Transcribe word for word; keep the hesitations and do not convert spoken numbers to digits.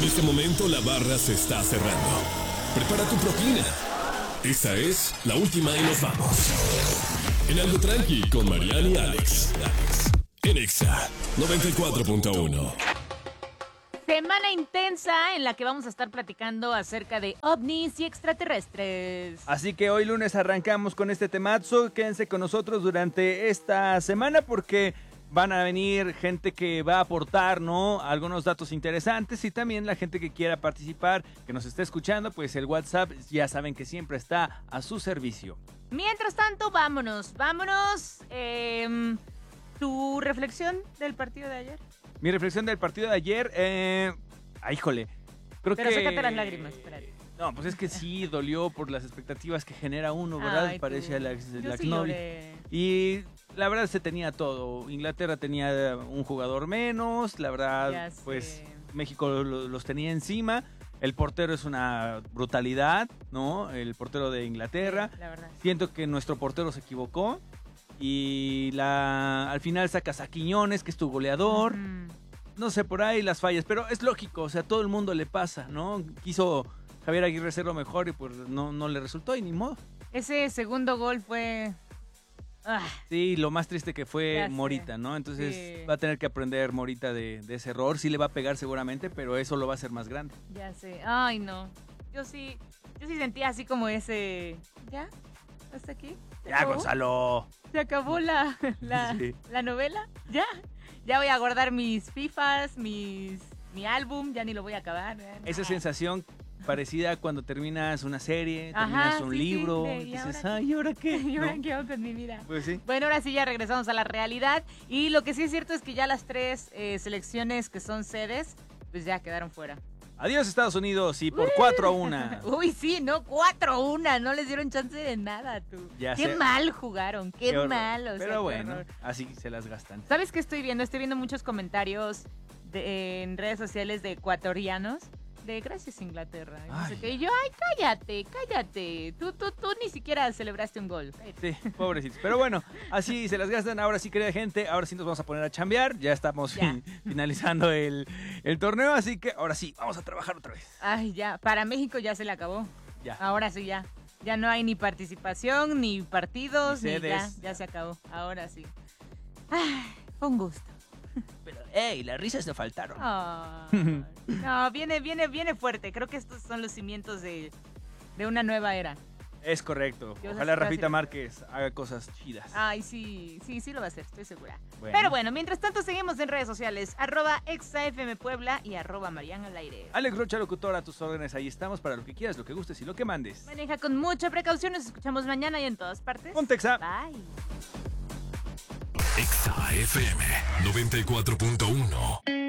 este momento la barra se está cerrando. Prepara tu propina. Esta es la última y nos vamos. En Algo Tranqui con Mariana y Alex. En Exa noventa y cuatro punto uno. Semana intensa en la que vamos a estar platicando acerca de ovnis y extraterrestres. Así que hoy lunes arrancamos con este temazo. Quédense con nosotros durante esta semana porque van a venir gente que va a aportar, ¿no?, algunos datos interesantes, y también la gente que quiera participar, que nos esté escuchando, pues el WhatsApp ya saben que siempre está a su servicio. Mientras tanto, vámonos, vámonos. Eh, ¿Tu reflexión del partido de ayer? Mi reflexión del partido de ayer, eh... ¡ay, híjole! Creo Pero que... sácate las lágrimas, espérate. No, pues es que sí dolió por las expectativas que genera uno, ¿verdad? Ay, Parece a la, ex, Yo la sí exnovia. lloré. Y la verdad se tenía todo. Inglaterra tenía un jugador menos, la verdad, Ya pues sé. México lo- los tenía encima. El portero es una brutalidad, ¿no? El portero de Inglaterra. Sí, la verdad. Siento que nuestro portero se equivocó. Y la al final sacas a Quiñones, que es tu goleador. Mm. No sé, por ahí las fallas, pero es lógico, o sea, todo el mundo le pasa, ¿no? Quiso Javier Aguirre ser lo mejor y pues no, no le resultó y ni modo. Ese segundo gol fue... Ah, Sí, lo más triste que fue Ya sé. Morita, ¿no? Entonces Sí. va a tener que aprender Morita de, de ese error. Sí le va a pegar seguramente, pero eso lo va a hacer más grande. ya sé. Ay, no. Yo sí, yo sí sentía así como ese... ¿Ya? ¿Hasta aquí? ¿Se ¡Ya, acabó? Gonzalo! ¿Se acabó la, la, Sí. la novela? ¿Ya? Ya voy a guardar mis FIFAs, mis, mi álbum, ya ni lo voy a acabar. ¿verdad? Esa Ah. sensación parecida cuando terminas una serie, Ajá, terminas un sí, sí, libro, de, ¿y dices, ahora ¡ay, ¿ahora qué? ¿Y ahora ¿No? qué hago con mi vida? Pues sí. Bueno, ahora sí ya regresamos a la realidad. Y lo que sí es cierto es que ya las tres eh, selecciones que son sedes, pues ya quedaron fuera. Adiós, Estados Unidos, y por cuatro a una. Uy, sí, no, cuatro a una, no les dieron chance de nada, tú. Ya Qué sé. mal jugaron, qué, Qué horror. mal. O sea, Pero qué bueno, horror. así se las gastan. ¿Sabes qué estoy viendo? Estoy viendo muchos comentarios de- en redes sociales de ecuatorianos de gracias Inglaterra. Y, no sé Ay. qué. Y yo, ay, cállate, cállate. Tú, tú, tú ni siquiera celebraste un gol. Sí, pobrecitos. Pero bueno, así se las gastan. Ahora sí, querida gente, ahora sí nos vamos a poner a chambear. Ya estamos Ya. fin- finalizando el, el torneo, así que ahora sí, vamos a trabajar otra vez. Ay, ya, para México ya se le acabó. Ya. Ahora sí, ya. Ya no hay ni participación, ni partidos, Ni ni, ya, sedes. ya se acabó. Ahora sí. Ay, fue un gusto. Pero, ey, las risas te faltaron. Ay, no, viene, viene, viene fuerte. Creo que estos son los cimientos de, de una nueva era. Es correcto. Yo Ojalá casi- Rafita Márquez haga cosas chidas. Ay, sí, sí, sí lo va a hacer, estoy segura. Bueno. Pero bueno, mientras tanto seguimos en redes sociales, arroba exafm Puebla y arroba Mariana al aire. Alex Rocha, locutor, a tus órdenes. Ahí estamos para lo que quieras, lo que gustes y lo que mandes. Maneja con mucha precaución, nos escuchamos mañana y en todas partes. Contexa. Bye. Exa F M noventa y cuatro punto uno.